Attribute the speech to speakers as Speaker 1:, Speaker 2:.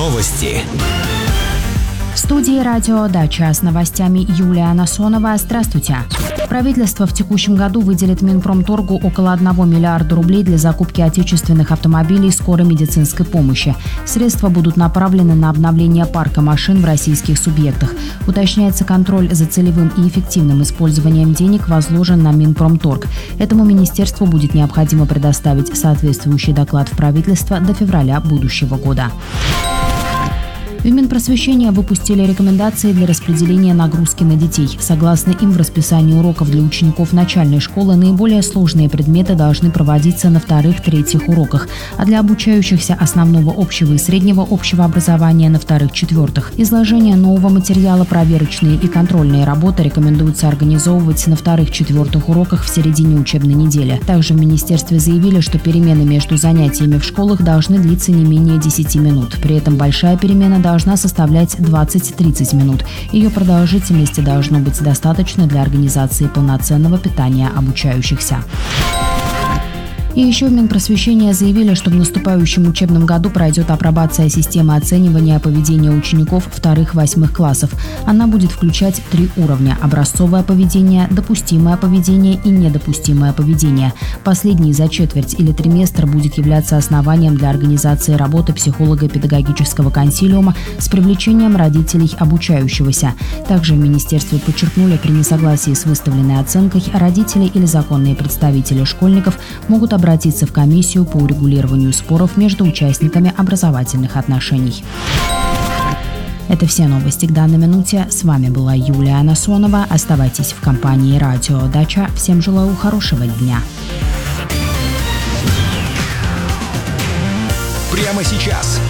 Speaker 1: Новости.
Speaker 2: В студии радио «Дача» с новостями Юлия Насонова. Здравствуйте. Правительство в текущем году выделит Минпромторгу около 1 миллиарда рублей для закупки отечественных автомобилей скорой медицинской помощи. Средства будут направлены на обновление парка машин в российских субъектах. Уточняется, контроль за целевым и эффективным использованием денег возложен на Минпромторг. Этому министерству будет необходимо предоставить соответствующий доклад в правительство до февраля будущего года. В Минпросвещения выпустили рекомендации для распределения нагрузки на детей. Согласно им, в расписании уроков для учеников начальной школы наиболее сложные предметы должны проводиться на вторых-третьих уроках, а для обучающихся основного общего и среднего общего образования на вторых-четвертых. Изложение нового материала, проверочные и контрольные работы рекомендуется организовывать на вторых-четвертых уроках в середине учебной недели. Также в министерстве заявили, что перемены между занятиями в школах должны длиться не менее 10 минут. При этом большая перемена должна составлять 20-30 минут. Ее продолжительности должно быть достаточно для организации полноценного питания обучающихся. И еще в Минпросвещения заявили, что в наступающем учебном году пройдет апробация системы оценивания поведения учеников 2-8 классов. Она будет включать 3 уровня – образцовое поведение, допустимое поведение и недопустимое поведение. Последний за четверть или триместр будет являться основанием для организации работы психолого-педагогического консилиума с привлечением родителей обучающегося. Также в министерстве подчеркнули, при несогласии с выставленной оценкой родители или законные представители школьников могут обратиться в комиссию по урегулированию споров между участниками образовательных отношений. Это все новости к данной минуте. С вами была Юлия Насонова. Оставайтесь в компании радио «Дача». Всем желаю хорошего дня.
Speaker 1: Прямо сейчас